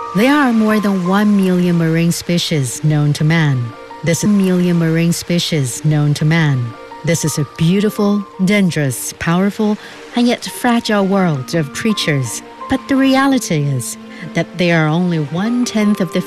There are more than 1 million marine species known to man. This is a beautiful, dangerous, powerful, and yet fragile world of creatures. But the reality is that they are only 1/10 of the